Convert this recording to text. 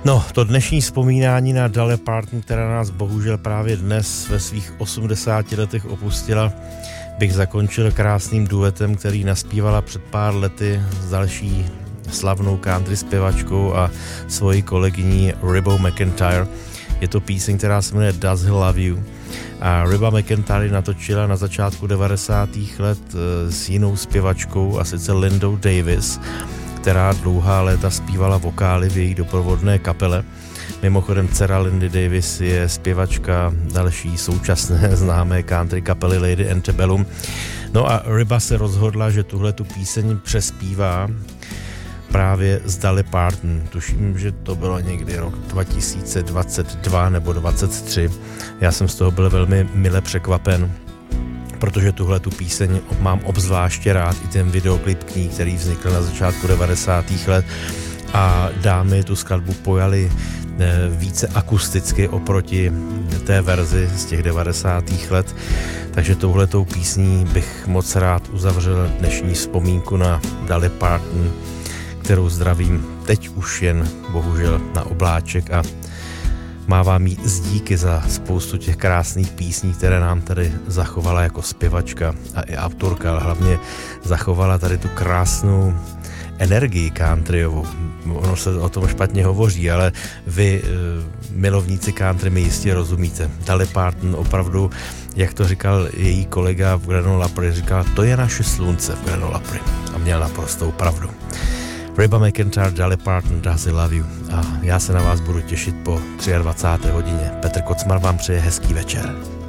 No, to dnešní vzpomínání na Dolly Parton, která nás bohužel právě dnes ve svých 80 letech opustila, bych zakončil krásným duetem, který naspívala před pár lety s další slavnou country zpěvačkou a svojí kolegyní Ribou McEntire. Je to píseň, která se jmenuje Does He Love You? A Riba McEntire natočila na začátku 90. let s jinou zpěvačkou, a sice Lindou Davis, která dlouhá léta zpívala vokály v její doprovodné kapele. Mimochodem dcera Lindy Davis je zpěvačka další současné známé country kapely Lady Antebellum. No a Riba se rozhodla, že tuhle tu píseň přespívá právě s Dolly Parton. Tuším, že to bylo někdy rok 2022 nebo 2023. Já jsem z toho byl velmi mile překvapen, protože tuhle tu píseň mám obzvláště rád, i ten videoklip k ní, který vznikl na začátku 90. let, a dámy tu skladbu pojali více akusticky oproti té verzi z těch 90. let, takže touhletou písní bych moc rád uzavřel dnešní vzpomínku na Dolly Parton, kterou zdravím teď už jen bohužel na obláček, a mávám jí díky za spoustu těch krásných písní, které nám tady zachovala jako zpěvačka a i autorka, ale hlavně zachovala tady tu krásnou energii countryovou. Ono se o tom špatně hovoří, ale vy, milovníci country, mi jistě rozumíte. Dolly Parton opravdu, jak to říkal její kolega v Grenola Prix, říkal, to je naše slunce v Grenola Prix, a měl naprostou pravdu. Riba McEntire, Dolly Parton, Does He Love You? A já se na vás budu těšit po 23. hodině. Petr Kocmar vám přeje hezký večer.